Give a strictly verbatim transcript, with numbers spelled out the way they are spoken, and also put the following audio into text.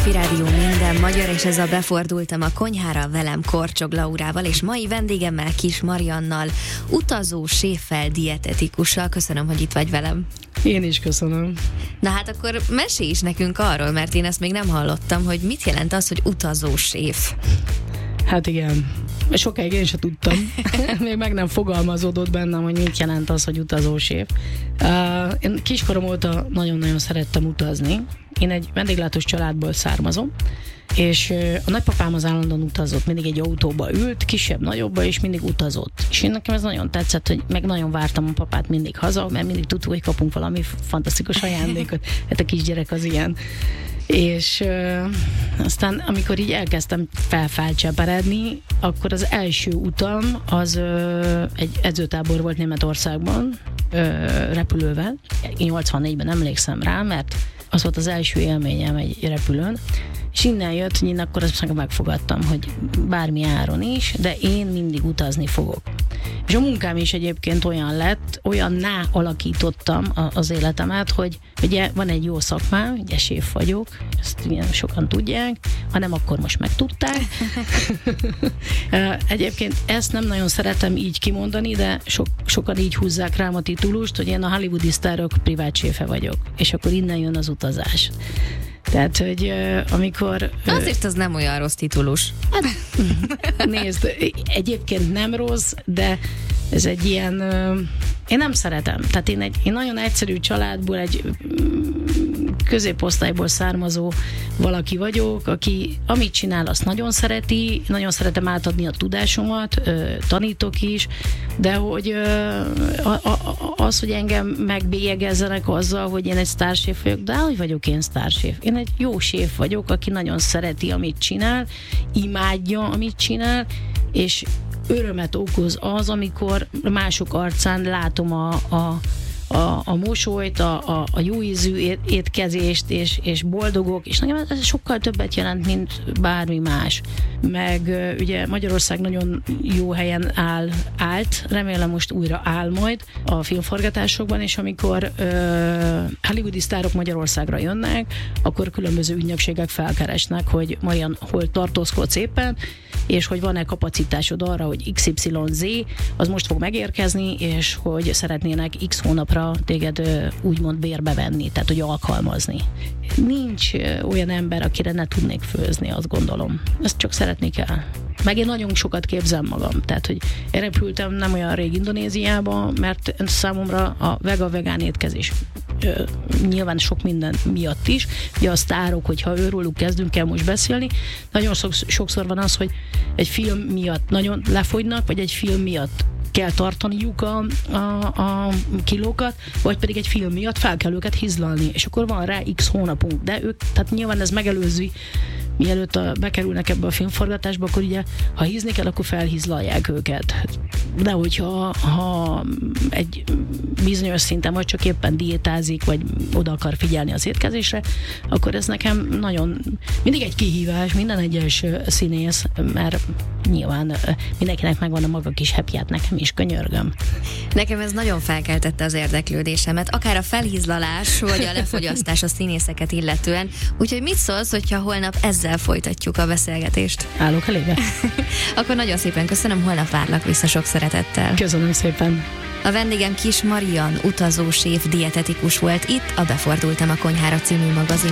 Petőfi Rádió, minden magyar, és ezzel befordultam a konyhára velem Korcsog Laurával, és mai vendégemmel Kiss Mariannal, utazó séffel, dietetikussal. Köszönöm, hogy itt vagy velem. Én is köszönöm. Na hát akkor mesélj is nekünk arról, mert én ezt még nem hallottam, hogy mit jelent az, hogy utazó séf. Hát igen, sokáig én sem tudtam. Még meg nem fogalmazódott bennem, hogy mit jelent az, hogy utazóséf. Uh, én kiskorom óta nagyon-nagyon szerettem utazni. Én egy vendéglátós családból származom, és a nagypapám az állandóan utazott, mindig egy autóba ült, kisebb, nagyobba, és mindig utazott. És én nekem ez nagyon tetszett, hogy meg nagyon vártam a papát mindig haza, mert mindig tudtuk, hogy kapunk valami fantasztikus ajándékot. Hát a kisgyerek az ilyen. És ö, aztán amikor így elkezdtem felfelcseperedni, akkor az első utam az ö, egy edzőtábor volt Németországban, ö, repülővel. nyolcvannégyben emlékszem rá, mert az volt az első élményem egy repülőn, és innen jött, hogy én akkor azt megfogadtam, hogy bármi áron is, de én mindig utazni fogok. És a munkám is egyébként olyan lett, olyanná alakítottam az életemet, hogy ugye van egy jó szakmám, ugye séf vagyok, ezt ilyen sokan tudják, ha nem, akkor most megtudták. Egyébként ezt nem nagyon szeretem így kimondani, de so, sokan így húzzák rám a titulust, hogy én a hollywoodi sztárok privát séfe vagyok, és akkor innen jön az utazás. Tehát, hogy uh, amikor... Uh, Azért az nem olyan rossz titulus. Hát, nézd, egyébként nem rossz, de ez egy ilyen... Uh, én nem szeretem. Tehát én egy én nagyon egyszerű családból, egy középosztályból származó valaki vagyok, aki amit csinál, azt nagyon szereti, nagyon szeretem átadni a tudásomat, uh, tanítok is, de hogy uh, a, a, az, hogy engem megbélyegezzenek azzal, hogy én egy sztárséf vagyok, de hogy vagyok én sztárséf? Én egy jó séf vagyok, aki nagyon szereti, amit csinál, imádja, amit csinál, és örömet okoz az, amikor mások arcán látom a, a, a, a mosolyt, a, a, a jó ízű étkezést, és, és boldogok, és nekem ez sokkal többet jelent, mint bármi más. Meg ugye Magyarország nagyon jó helyen áll, állt, remélem most újra áll majd a filmforgatásokban, és amikor ö, hollywoodi sztárok Magyarországra jönnek, akkor különböző ügynökségek felkeresnek, hogy Marian, hol tartózkodsz éppen, és hogy van-e kapacitásod arra, hogy iksz ipszilon zé az most fog megérkezni, és hogy szeretnének X hónapra téged úgymond bérbe venni, tehát hogy alkalmazni. Nincs olyan ember, akire ne tudnék főzni, azt gondolom. Ezt csak szeretni kell. Meg én nagyon sokat képzem magam, tehát hogy én repültem nem olyan rég Indonéziába, mert számomra a vega-vegán étkezés ö, nyilván sok minden miatt is, ugye a sztárok, hogyha őróluk kezdünk el most beszélni, nagyon sokszor van az, hogy egy film miatt nagyon lefogynak, vagy egy film miatt kell tartaniuk a, a, a kilókat, vagy pedig egy film miatt fel kell őket hizlalni, és akkor van rá x hónapunk, de ők, tehát nyilván ez megelőzi, mielőtt a, bekerülnek ebbe a filmforgatásba, akkor ugye, ha hízni kell, akkor felhizlalják őket. De hogyha ha egy bizonyos szinten, vagy csak éppen diétázik, vagy oda akar figyelni az étkezésre, akkor ez nekem nagyon, mindig egy kihívás, minden egyes színész, mert nyilván mindenkinek megvan a maga kis happyját, nekem is, könyörgöm. Nekem ez nagyon felkeltette az érdeklődésemet, akár a felhizlalás, vagy a lefogyasztás a színészeket illetően. Úgyhogy mit szólsz, hogyha holnap ezzel folytatjuk a beszélgetést? Állok elébe. Akkor nagyon szépen köszönöm, holnap várlak vissza sok szeretettel. Köszönöm szépen. A vendégem Kiss Marian, utazó séf, dietetikus volt itt a Befordultam a konyhára című magazin